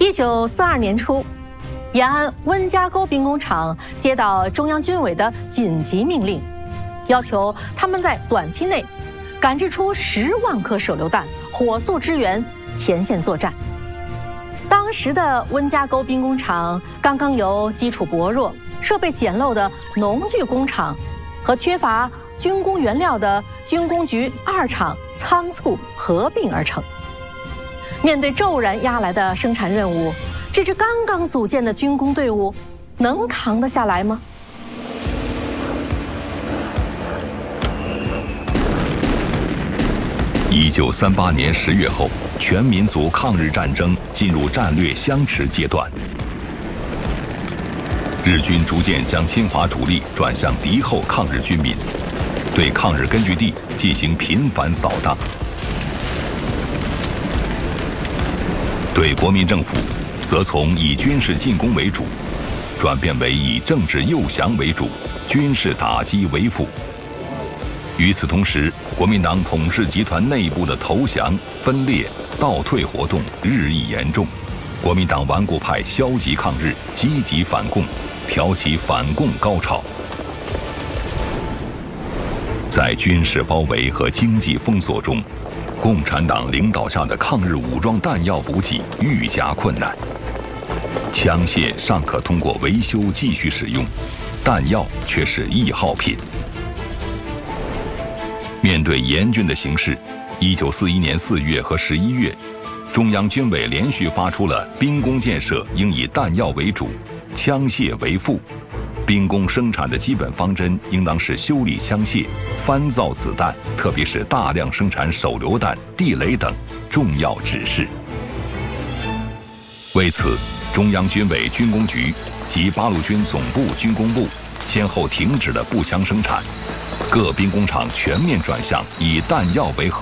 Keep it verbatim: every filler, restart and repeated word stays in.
一九四二年初，延安温家沟兵工厂接到中央军委的紧急命令，要求他们在短期内赶制出十万颗手榴弹，火速支援前线作战。当时的温家沟兵工厂刚刚由基础薄弱、设备简陋的农具工厂和缺乏军工原料的军工局二厂仓促合并而成。面对骤然压来的生产任务，这支刚刚组建的军工队伍能扛得下来吗？ 一九三八年十月后，全民族抗日战争进入战略相持阶段。日军逐渐将侵华主力转向敌后抗日军民，对抗日根据地进行频繁扫荡。对国民政府，则从以军事进攻为主，转变为以政治诱降为主，军事打击为辅。与此同时，国民党统治集团内部的投降、分裂、倒退活动日益严重，国民党顽固派消极抗日，积极反共，挑起反共高潮。在军事包围和经济封锁中，共产党领导下的抗日武装弹药补给愈加困难。枪械尚可通过维修继续使用，弹药却是易耗品。面对严峻的形势，一九四一年四月和十一月，中央军委连续发出了兵工建设应以弹药为主，枪械为辅，兵工生产的基本方针应当是修理枪械、翻造子弹，特别是大量生产手榴弹、地雷等重要指示。为此，中央军委军工局及八路军总部军工部先后停止了步枪生产，各兵工厂全面转向以弹药为核